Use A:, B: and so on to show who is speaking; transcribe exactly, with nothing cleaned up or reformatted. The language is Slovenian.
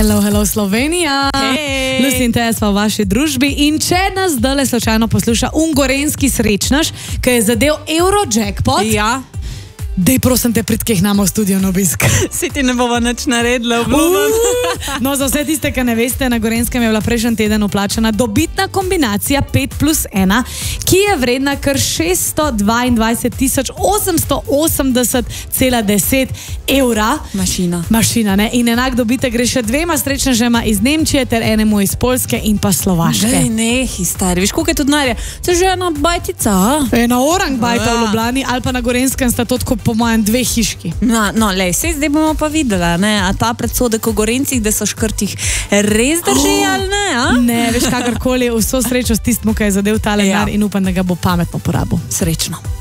A: Hello, hello Slovenija.
B: Hej.
A: Lucy in Teja smo v vaši družbi in če nas zdaj slučajno posluša ungorenski srečnaš, ki je zadev Eurojackpot,
B: Ja.
A: dej prosim te prid k nam v studio na obisk.
B: Si ti ne bova nič naredila, obljubim.
A: No, za vse tiste, ki ne veste, na Gorenskem je bila prejšnji teden vplačana dobitna kombinacija pet plus ena, ki je vredna kar šeststo dvaindvajset tisoč osemsto osemdeset cela deset evra.
B: Mašina.
A: Mašina, ne? In enak dobitek gre še dvema srečnežema iz Nemčije ter enemu iz Poljske in pa Slovaške.
B: Dej, nehi, stari. Viš, koliko je to denarja? To je že ena bajtica, a?
A: Ena orang bajta
B: Ja.
A: v Ljubljani ali pa na Gorenskem sta to tako po mojem dve hiški.
B: No, no, lej, sej zdaj bomo pa videla, ne? A ta predsodek o Gorencih, da so škrtih res drži,
A: Oh.
B: ali ne, a?
A: Ne, veš kakorkoli, vso srečo s tistim, ki je zadev ta denar
B: Ja.
A: in upam, da ga bo pametno porabil.
B: Srečno.